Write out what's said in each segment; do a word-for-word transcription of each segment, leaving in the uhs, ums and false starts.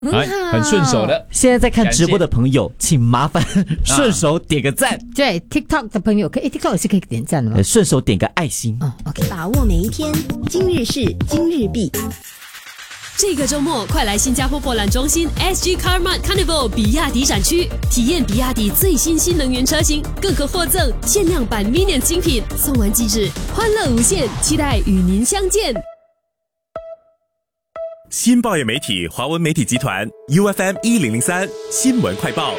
哎，很顺手的。 现在在看直播的朋友，请麻烦顺手点个赞。 对 ，TikTok 的朋友可以 ，TikTok 也是可以点赞的吗？ 顺手点个爱心。 哦 ，OK。 把握每一天，今日事今日毕。 这个周末，快来新加坡博览中心 S G Carmart Carnival 比亚迪展区，体验比亚迪最新新能源车型，更可获赠限量版 Minion 精品，送完即止，欢乐无限，期待与您相见。 新报业媒体华文媒体集团 U F M 一零零三新闻快报。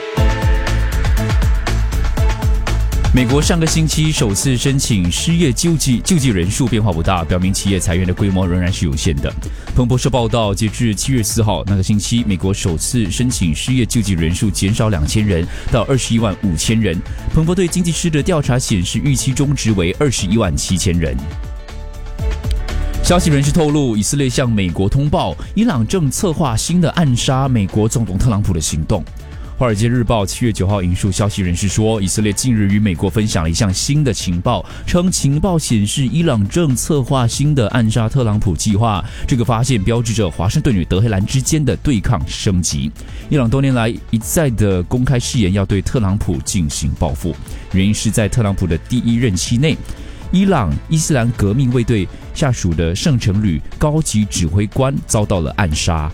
美国上个星期首次申请失业救济，救济人数变化不大，表明企业裁员的规模仍然是有限的。彭博社报道，截至七月四号那个星期，美国首次申请失业救济人数减少两千人，到二十一万五千人。彭博对经济师的调查显示，预期中值为二十一万七千人。消息人士透露，以色列向美国通报，伊朗正策划新的暗杀美国总统特朗普的行动。华尔街日报七月九号引述消息人士说，以色列近日与美国分享了一项新的情报，称情报显示伊朗正策划新的暗杀特朗普计划。这个发现标志着华盛顿与德黑兰之间的对抗升级。伊朗多年来一再的公开誓言要对特朗普进行报复，原因是在特朗普的第一任期内，伊朗伊斯兰革命卫队下属的圣城旅高级指挥官遭到了暗杀。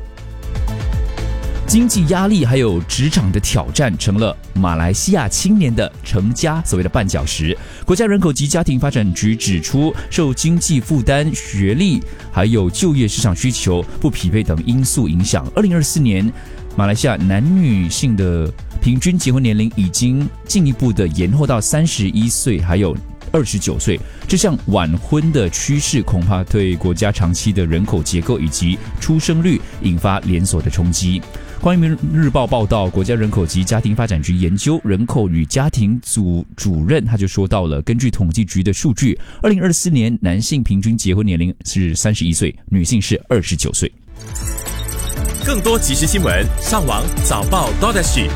经济压力还有职场的挑战成了马来西亚青年的成家所谓的绊脚石。国家人口及家庭发展局指出，受经济负担、学历还有就业市场需求不匹配等因素影响，二零二四年马来西亚男女性的平均结婚年龄已经进一步的延后到三十一岁还有二十九岁，这项晚婚的趋势恐怕对国家长期的人口结构以及出生率引发连锁的冲击。光明日报报道，国家人口及家庭发展局研究人口与家庭组主任他就说到了，根据统计局的数据，二零二四年男性平均结婚年龄是三十一岁，女性是二十九岁。 更多即时新闻，上网早报 .sg。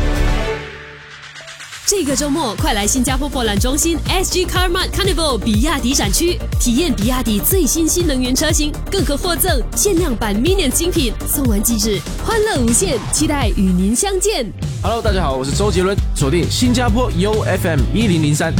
这个周末，快来新加坡博览中心 S G Carmart Carnival 比亚迪展区，体验比亚迪最新新能源车型，更可获赠限量版 Minion 精品，送完即止，欢乐无限，期待与您相见。 Hello， 大家好，我是周杰伦，锁定新加坡 U F M 一零零三。